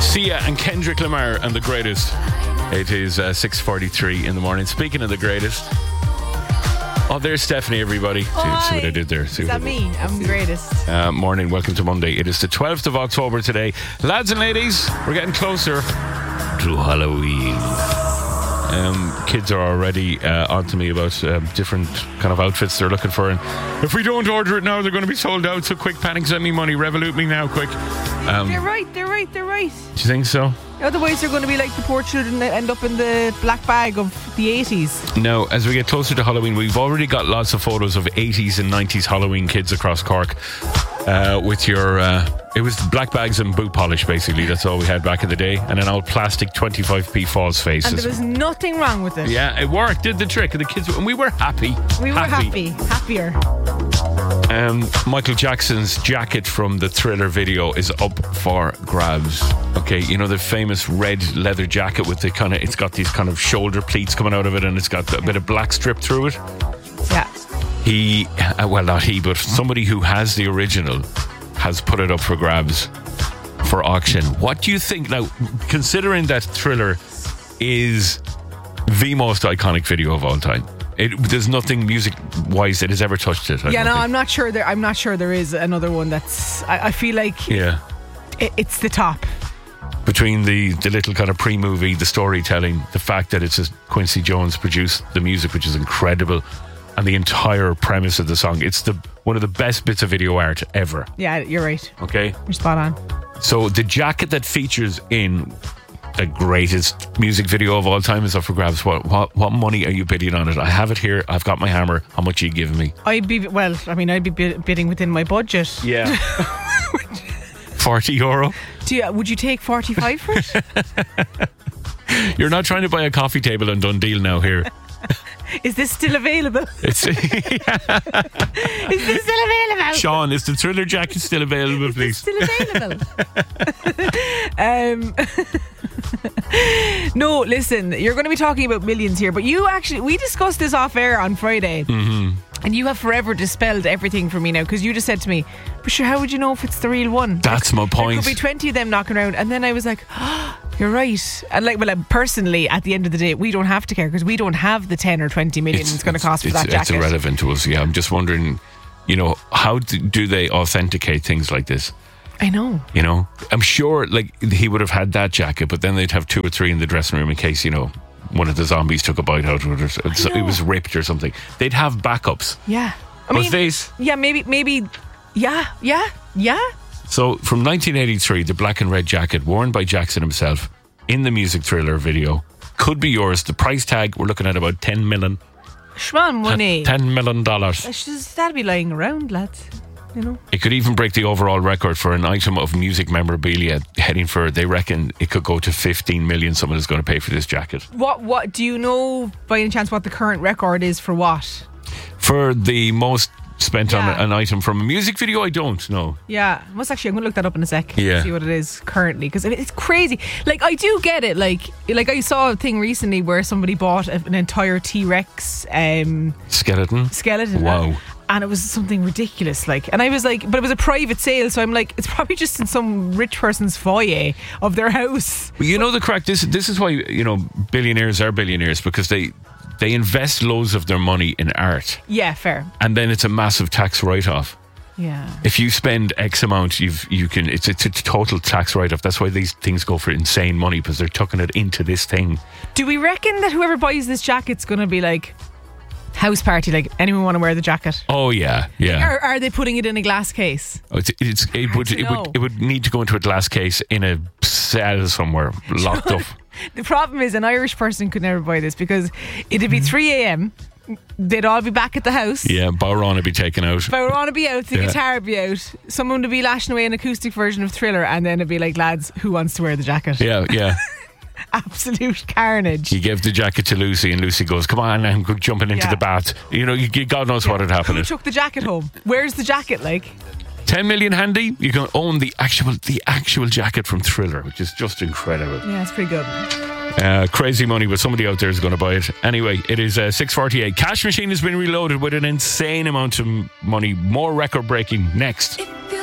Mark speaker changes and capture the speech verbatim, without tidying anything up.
Speaker 1: Sia and Kendrick Lamar and The Greatest. It is uh, six forty-three in the morning. Speaking of The Greatest, oh, there's Stephanie, everybody. See,
Speaker 2: Hi.
Speaker 1: see what I did there. See
Speaker 2: Is
Speaker 1: what
Speaker 2: that
Speaker 1: I did.
Speaker 2: me? I'm the greatest.
Speaker 1: Uh, morning, welcome to Monday. It is the twelfth of October today. Lads and ladies, we're getting closer to Halloween. Um, kids are already uh, on to me about um, different kind of outfits they're looking for, and if we don't order it now, they're going to be sold out. So quick, panic, send me money, Revolut me now, quick. Um,
Speaker 2: They're right, they're right, they're right.
Speaker 1: do you think so?
Speaker 2: Otherwise, they're going to be like the poor children that end up in the black bag of the eighties.
Speaker 1: Now, as we get closer to Halloween, we've already got lots of photos of eighties and nineties Halloween kids across Cork uh, with your, uh, it was black bags and boot polish, basically. That's all we had back in the day. And an old plastic twenty-five p false face.
Speaker 2: And there was nothing wrong with it.
Speaker 1: Yeah, it worked, did the trick. And the kids, and we were happy.
Speaker 2: We were happy, happier.
Speaker 1: Um, Michael Jackson's jacket from the Thriller video is up for grabs. Okay, you know the famous red leather jacket with the kind of, it's got these kind of shoulder pleats coming out of it, and it's got a bit of black strip through it.
Speaker 2: Yeah.
Speaker 1: He, uh, well, not he, but somebody who has the original has put it up for grabs for auction. What do you think now, considering that Thriller is the most iconic video of all time? It, there's nothing music-wise that has ever touched it. I
Speaker 2: Yeah,
Speaker 1: don't
Speaker 2: no,
Speaker 1: think.
Speaker 2: I'm not sure there. I'm not sure there is another one that's. I, I feel like
Speaker 1: Yeah.
Speaker 2: it, it's the top.
Speaker 1: Between the, the little kind of pre-movie, the storytelling, the fact that it's just Quincy Jones produced the music, which is incredible, and the entire premise of the song, it's the one of the best bits of video art ever.
Speaker 2: Yeah, you're right.
Speaker 1: Okay,
Speaker 2: You're spot on.
Speaker 1: so the jacket that features in the greatest music video of all time is up for grabs. What what what money are you bidding on it? I have it here. I've got my hammer. How much are you giving me?
Speaker 2: I'd be well. I mean, I'd be bid- bidding within my budget.
Speaker 1: Yeah, forty euro.
Speaker 2: Do you, would you take forty-five for it?
Speaker 1: You're not trying to buy a coffee table in Dundee now here.
Speaker 2: Is this still available?
Speaker 1: It's
Speaker 2: Is this still available?
Speaker 1: Sean, is the Thriller jacket still available, please?
Speaker 2: Still available. um, no, listen, you're going to be talking about millions here, but you actually, we discussed this off air on Friday. Mm-hmm. And you have forever dispelled everything for me now, because you just said to me, but sure, how would you know if it's the real one?
Speaker 1: That's my
Speaker 2: There
Speaker 1: point.
Speaker 2: could be twenty of them knocking around. And then I was like, oh, you're right. And like, well, personally, at the end of the day, we don't have to care, because we don't have the ten or twenty million it's, it's going to cost for
Speaker 1: it's,
Speaker 2: that jacket.
Speaker 1: It's irrelevant to us. Yeah, I'm just wondering, you know, how do, do they authenticate things like this?
Speaker 2: I know.
Speaker 1: You know, I'm sure like he would have had that jacket, but then they'd have two or three in the dressing room in case, you know, one of the zombies took a bite out of it, or so it was ripped or something. They'd have backups.
Speaker 2: Yeah. I
Speaker 1: But
Speaker 2: mean,
Speaker 1: face.
Speaker 2: yeah, maybe, maybe, yeah, yeah, yeah.
Speaker 1: So from nineteen eighty-three, the black and red jacket worn by Jackson himself in the music Thriller video could be yours. The price tag, we're looking at about ten million.
Speaker 2: Schman money.
Speaker 1: ten million dollars.
Speaker 2: It's just, that'll be lying around, lads. You know.
Speaker 1: It could even break the overall record for an item of music memorabilia, heading for, they reckon it could go to fifteen million. Someone is going to pay for this jacket.
Speaker 2: What? What? Do you know by any chance what the current record is for what?
Speaker 1: For the most spent
Speaker 2: Yeah.
Speaker 1: on an item from a music video, I don't know.
Speaker 2: Yeah, must actually. I'm gonna look that up in a sec.
Speaker 1: Yeah.
Speaker 2: See what it is currently, because it's crazy. Like, I do get it. Like, like I saw a thing recently where somebody bought a- an entire T-Rex um,
Speaker 1: Skeleton?
Speaker 2: skeleton.
Speaker 1: Wow.
Speaker 2: And it was something ridiculous, like, and I was like, but it was a private sale, so I'm like, it's probably just in some rich person's foyer of their house.
Speaker 1: Well, you know the crack, this, this is why, you know, billionaires are billionaires, because they, they invest loads of their money in art,
Speaker 2: Yeah, fair.
Speaker 1: and then it's a massive tax write-off.
Speaker 2: Yeah.
Speaker 1: If you spend X amount, you've you can it's it's a total tax write-off. That's why these things go for insane money, because they're tucking it into this thing.
Speaker 2: Do we reckon that whoever buys this jacket's going to be like, house party, like, anyone want to wear the jacket?
Speaker 1: Oh yeah, yeah.
Speaker 2: Or are they putting it in a glass case?
Speaker 1: Oh, It's, it's it would
Speaker 2: to
Speaker 1: it
Speaker 2: know.
Speaker 1: would it would need to go into a glass case in a cell somewhere, locked up.
Speaker 2: The problem is an Irish person could never buy this, because it'd be three a.m. They'd all be back at the house.
Speaker 1: Yeah, Bowron would be taken out.
Speaker 2: If I were on to be out, the
Speaker 1: Yeah.
Speaker 2: guitar would be out, someone would be lashing away an acoustic version of Thriller, and then it'd be like, lads, who wants to wear the jacket?
Speaker 1: Yeah, yeah.
Speaker 2: Absolute carnage.
Speaker 1: He gave the jacket to Lucy, and Lucy goes, "Come on, I'm jumping into
Speaker 2: Yeah.
Speaker 1: the bath." You know, you, God knows what had happened.
Speaker 2: Who took the jacket home? Where's the jacket, like?
Speaker 1: Ten million handy. You can own the actual the actual jacket from Thriller, which is just incredible.
Speaker 2: Yeah, it's pretty good.
Speaker 1: Uh, crazy money, but somebody out there is going to buy it. Anyway, it is uh, six forty-eight. Cash Machine has been reloaded with an insane amount of money. More record breaking next.